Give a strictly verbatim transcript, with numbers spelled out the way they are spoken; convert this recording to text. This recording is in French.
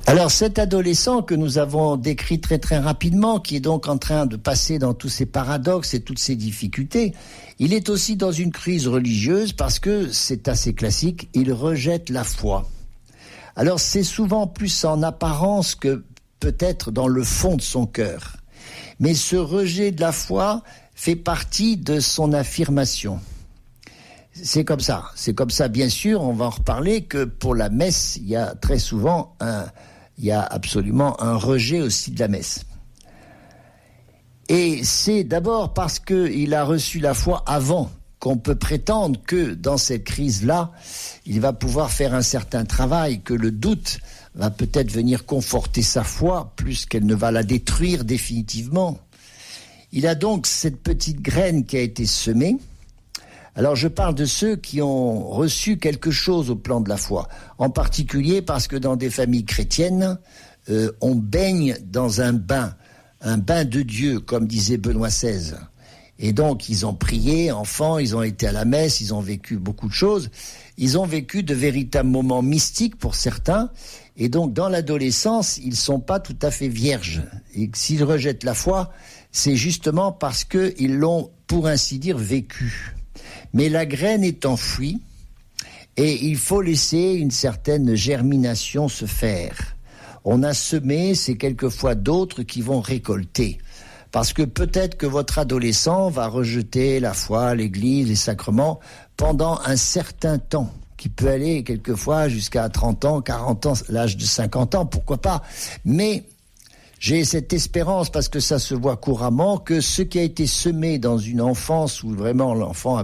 Alors cet adolescent que nous avons décrit très très rapidement, qui est donc en train de passer dans tous ces paradoxes et toutes ces difficultés, il est aussi dans une crise religieuse parce que, c'est assez classique, il rejette la foi. Alors c'est souvent plus en apparence que peut-être dans le fond de son cœur. Mais ce rejet de la foi fait partie de son affirmation. C'est comme ça. C'est comme ça, bien sûr, on va en reparler, que pour la messe, il y a très souvent un, il y a absolument un rejet aussi de la messe. Et c'est d'abord parce qu'il a reçu la foi avant qu'on peut prétendre que dans cette crise-là, il va pouvoir faire un certain travail, que le doute va peut-être venir conforter sa foi plus qu'elle ne va la détruire définitivement. Il a donc cette petite graine qui a été semée. Alors je parle de ceux qui ont reçu quelque chose au plan de la foi, en particulier parce que dans des familles chrétiennes, euh, on baigne dans un bain, un bain de Dieu, comme disait Benoît seize. Et donc ils ont prié, enfants, ils ont été à la messe, ils ont vécu beaucoup de choses, ils ont vécu de véritables moments mystiques pour certains, et donc dans l'adolescence, ils ne sont pas tout à fait vierges. Et s'ils rejettent la foi, c'est justement parce qu'ils l'ont, pour ainsi dire, vécu. Mais la graine est enfouie et il faut laisser une certaine germination se faire. On a semé, c'est quelquefois d'autres qui vont récolter. Parce que peut-être que votre adolescent va rejeter la foi, l'église, les sacrements pendant un certain temps, qui peut aller quelquefois jusqu'à trente ans, quarante ans, l'âge de cinquante ans, pourquoi pas. Mais j'ai cette espérance, parce que ça se voit couramment, que ce qui a été semé dans une enfance où vraiment l'enfant a